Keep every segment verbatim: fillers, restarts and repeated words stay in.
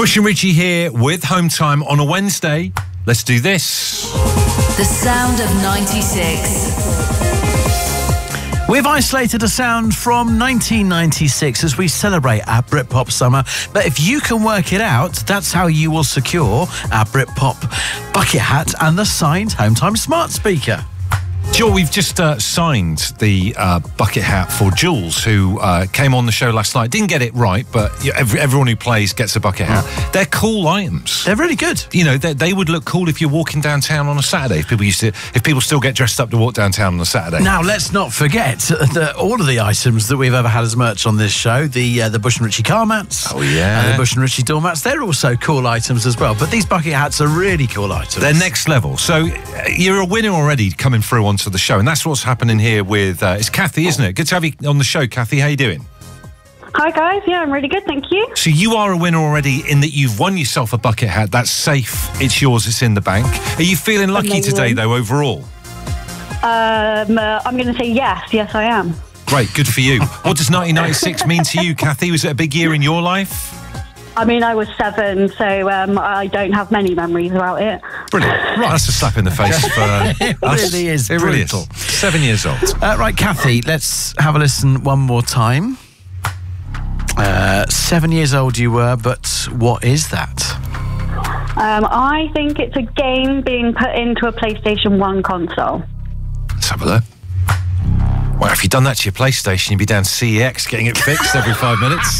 Bush and Richie here with Home Time on a Wednesday. Let's do this. The sound of ninety-six. We've isolated a sound from nineteen ninety-six as we celebrate our Britpop summer. But if you can work it out, that's how you will secure our Britpop bucket hat and the signed Home Time smart speaker. Joel, we've just uh, signed the uh, bucket hat for Jules, who uh, came on the show last night. Didn't get it right, but you know, every, everyone who plays gets a bucket hat. Mm. They're cool items. They're really good. You know, they, they would look cool if you're walking downtown on a Saturday. If people used to, if people still get dressed up to walk downtown on a Saturday. Now, let's not forget that all of the items that we've ever had as merch on this show, the uh, the Bush and Richie car mats, oh yeah, and the Bush and Richie door mats, they're also cool items as well. But these bucket hats are really cool items. They're next level. So uh, you're a winner already coming through onto the show, and that's what's happening here with uh, it's Kathy, isn't it? Good to have you on the show, Kathy. How you doing? Hi guys, yeah, I'm really good, thank you. So you are a winner already in that you've won yourself a bucket hat. That's safe. It's yours. It's in the bank. Are you feeling lucky Amazing. today, though, overall? Um, uh, I'm going to say yes. Yes, I am. Great, good for you. What does nineteen ninety-six mean to you, Kathy? Was it a big year in your life? I mean, I was seven, so um, I don't have many memories about it. Brilliant. Right, that's a slap in the face for uh, It us. really is It really brutal. is. Seven years old. Uh, right, Kathy, let's have a listen one more time. Uh, seven years old you were, but what is that? Um, I think it's a game being put into a PlayStation one console. Let's have a look. Well, if you'd done that to your PlayStation, you'd be down to C E X getting it fixed every five minutes.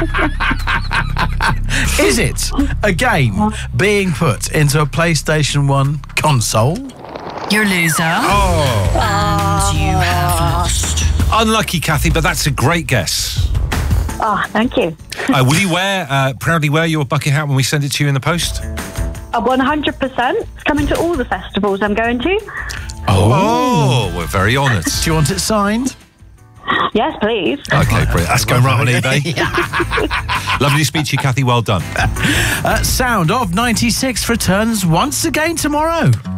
Is it a game being put into a PlayStation one console? Your loser. Oh. And you have lost. Unlucky, Kathy, but that's a great guess. Ah, oh, thank you. uh, will you wear, uh, proudly wear your bucket hat when we send it to you in the post? Uh, one hundred percent. It's coming to all the festivals I'm going to. Oh, we're very honoured. Do you want it signed? Yes, please. Okay, brilliant. That's going right on eBay. Lovely to speak to you, Kathy. Well done. Uh, Sound of ninety-six returns once again tomorrow.